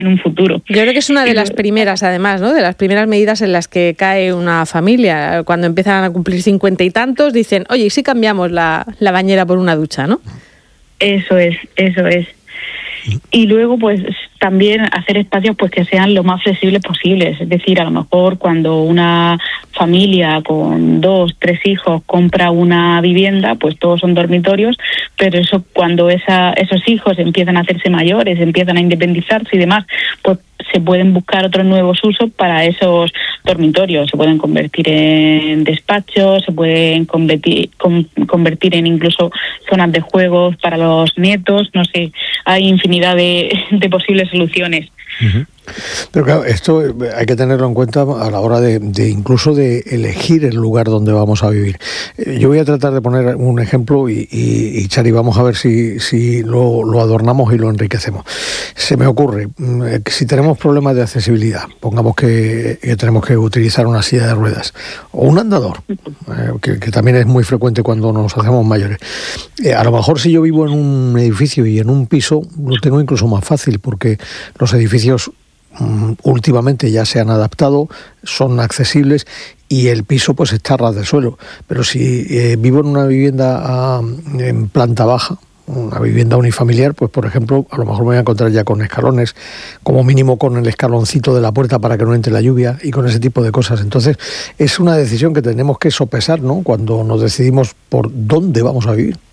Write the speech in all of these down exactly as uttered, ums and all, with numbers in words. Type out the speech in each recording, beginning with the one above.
en un futuro. Yo creo que es una de las primeras, además, ¿no? De las primeras medidas en las que cae una familia. Cuando empiezan a cumplir cincuenta y tantos, dicen, oye, ¿y si cambiamos la, la bañera por una ducha, no? Eso es, eso es. Y luego, pues, también hacer espacios pues que sean lo más flexibles posibles. Es decir, a lo mejor cuando una familia con dos, tres hijos compra una vivienda, pues todos son dormitorios, pero eso cuando esa, esos hijos empiezan a hacerse mayores, empiezan a independizarse y demás, pues se pueden buscar otros nuevos usos para esos dormitorios. Se pueden convertir en despachos, se pueden convertir, con, convertir en incluso zonas de juegos para los nietos, no sé, hay infinidad de, de posibles soluciones. Uh-huh. Pero claro, esto hay que tenerlo en cuenta a la hora de, de incluso de elegir el lugar donde vamos a vivir. Yo voy a tratar de poner un ejemplo y, y, y Chari, vamos a ver si, si lo, lo adornamos y lo enriquecemos. Se me ocurre, si tenemos problemas de accesibilidad, pongamos que, que tenemos que utilizar una silla de ruedas o un andador, eh, que, que también es muy frecuente cuando nos hacemos mayores. Eh, a lo mejor si yo vivo en un edificio y en un piso, lo tengo incluso más fácil porque los edificios últimamente ya se han adaptado, son accesibles y el piso pues está a ras de suelo. Pero si eh, vivo en una vivienda a, en planta baja, una vivienda unifamiliar, pues por ejemplo, a lo mejor me voy a encontrar ya con escalones, como mínimo con el escaloncito de la puerta para que no entre la lluvia y con ese tipo de cosas. Entonces, es una decisión que tenemos que sopesar, ¿no?, cuando nos decidimos por dónde vamos a vivir.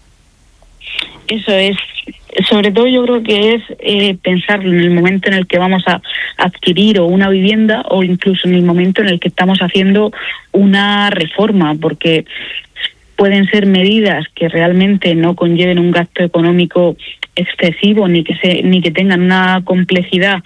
Eso es. Sobre todo yo creo que es eh, pensar en el momento en el que vamos a adquirir o una vivienda o incluso en el momento en el que estamos haciendo una reforma, porque pueden ser medidas que realmente no conlleven un gasto económico excesivo ni que se, ni que tengan una complejidad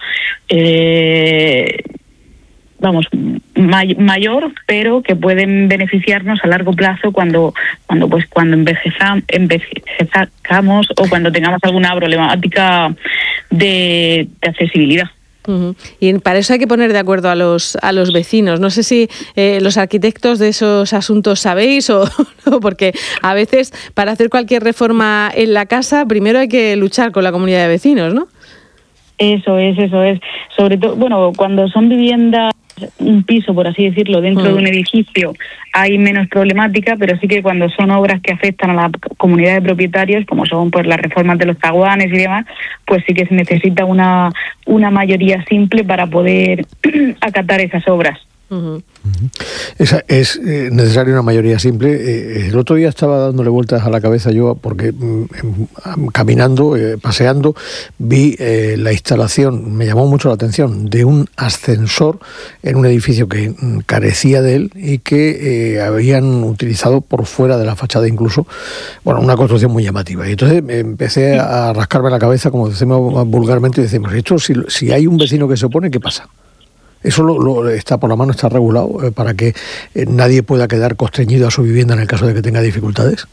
eh, vamos may, mayor, pero que pueden beneficiarnos a largo plazo cuando cuando pues cuando envejezam, envejezcamos o cuando tengamos alguna problemática de, de accesibilidad. Uh-huh. Y para eso hay que poner de acuerdo a los a los vecinos. No sé si eh, los arquitectos de esos asuntos sabéis o no, porque a veces para hacer cualquier reforma en la casa primero hay que luchar con la comunidad de vecinos, ¿no? Eso es, eso es. Sobre todo, bueno, cuando son viviendas, un piso, por así decirlo, dentro mm. de un edificio, hay menos problemática, pero sí que cuando son obras que afectan a la comunidad de propietarios, como son pues las reformas de los zaguanes y demás, pues sí que se necesita una, una mayoría simple para poder acatar esas obras. Uh-huh. Esa, es eh, necesaria una mayoría simple. Eh, el otro día estaba dándole vueltas a la cabeza yo porque mm, caminando, eh, paseando, vi eh, la instalación, me llamó mucho la atención, de un ascensor en un edificio que mm, carecía de él y que eh, habían utilizado por fuera de la fachada incluso, bueno, una construcción muy llamativa. Y entonces empecé a rascarme la cabeza, como decimos vulgarmente, y decimos, esto si, si hay un vecino que se opone, ¿qué pasa? ¿Eso lo, lo está por la mano, está regulado eh, para que eh, nadie pueda quedar constreñido a su vivienda en el caso de que tenga dificultades?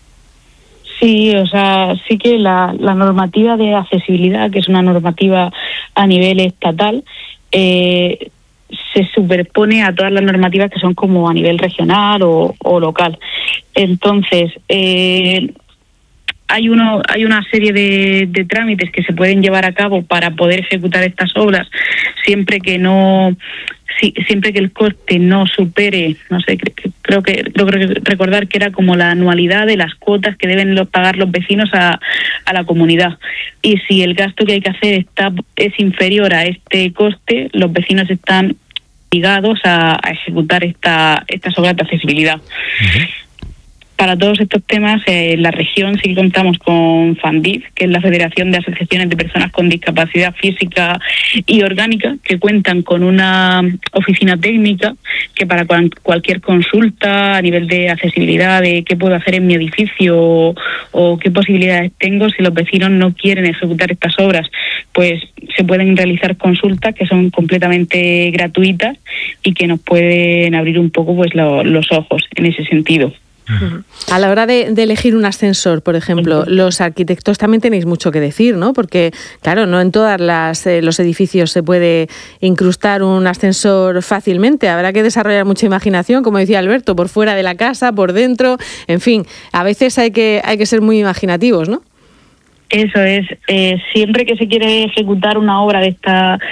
Sí, o sea, sí que la, la normativa de accesibilidad, que es una normativa a nivel estatal, eh, se superpone a todas las normativas que son como a nivel regional o, o local. Entonces, eh, Hay uno, hay una serie de, de trámites que se pueden llevar a cabo para poder ejecutar estas obras, siempre que no, si, siempre que el coste no supere, no sé, creo que creo que recordar que era como la anualidad de las cuotas que deben los, pagar los vecinos a, a la comunidad. Y si el gasto que hay que hacer está es inferior a este coste, los vecinos están obligados a, a ejecutar esta estas obras de accesibilidad. Uh-huh. Para todos estos temas, eh, en la región sí que contamos con FANDIF, que es la Federación de Asociaciones de Personas con Discapacidad Física y Orgánica, que cuentan con una oficina técnica que para cual, cualquier consulta a nivel de accesibilidad, de qué puedo hacer en mi edificio o, o qué posibilidades tengo si los vecinos no quieren ejecutar estas obras, pues se pueden realizar consultas que son completamente gratuitas y que nos pueden abrir un poco pues lo, los ojos en ese sentido. A la hora de, de elegir un ascensor, por ejemplo, los arquitectos también tenéis mucho que decir, ¿no? Porque, claro, no en todas las eh, los edificios se puede incrustar un ascensor fácilmente. Habrá que desarrollar mucha imaginación, como decía Alberto, por fuera de la casa, por dentro, en fin, a veces hay que hay que ser muy imaginativos, ¿no? Eso es, eh, siempre que se quiere ejecutar una obra de esta